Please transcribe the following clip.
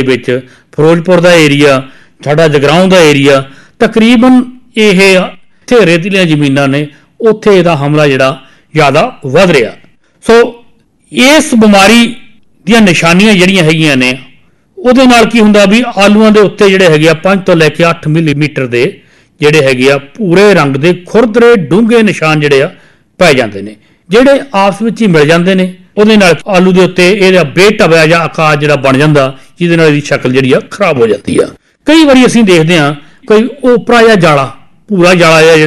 ਵਿੱਚ ਫਿਰੋਜ਼ਪੁਰ ਦਾ ਏਰੀਆ, ਸਾਡਾ ਜਗਰਾਉਂ ਦਾ ਏਰੀਆ, ਤਕਰੀਬਨ ਇਹ ਇੱਥੇ ਰੇਤਲੀਆਂ ਜ਼ਮੀਨਾਂ ਨੇ, ਉੱਥੇ ਇਹਦਾ ਹਮਲਾ ਜਿਹੜਾ ਜ਼ਿਆਦਾ ਵੱਧ ਰਿਹਾ। ਸੋ ਇਸ ਬਿਮਾਰੀ ਦੀਆਂ ਨਿਸ਼ਾਨੀਆਂ ਜਿਹੜੀਆਂ ਹੈਗੀਆਂ ਨੇ, ਉਹਦੇ ਨਾਲ ਕੀ ਹੁੰਦਾ ਵੀ ਆਲੂਆਂ ਦੇ ਉੱਤੇ ਜਿਹੜੇ ਹੈਗੇ ਆ 5 ਤੋਂ ਲੈ ਕੇ 8 ਮਿਲੀਮੀਟਰ ਦੇ ਜਿਹੜੇ ਹੈਗੇ ਆ ਭੂਰੇ ਰੰਗ ਦੇ ਖੁਰਦਰੇ ਡੂੰਘੇ ਨਿਸ਼ਾਨ ਜਿਹੜੇ ਆ ਪੈ ਜਾਂਦੇ ਨੇ, ਜਿਹੜੇ ਆਪਸ ਵਿੱਚ ਹੀ ਮਿਲ ਜਾਂਦੇ ਨੇ। ਉਹਦੇ ਨਾਲ ਆਲੂ ਦੇ ਉੱਤੇ ਇਹਦਾ ਬੇਢਬਿਆ ਜਾਂ ਆਕਾਰ ਜਿਹੜਾ ਬਣ ਜਾਂਦਾ, ਜਿਹਦੇ ਨਾਲ ਇਹਦੀ ਸ਼ਕਲ ਜਿਹੜੀ ਆ ਖਰਾਬ ਹੋ ਜਾਂਦੀ ਆ। ਕਈ ਵਾਰੀ ਅਸੀਂ ਦੇਖਦੇ ਹਾਂ ਕੋਈ ਓਪਰਾ ਜਾਂ ਜਾਲਾ, ਭੂਰਾ ਜਾਲਾ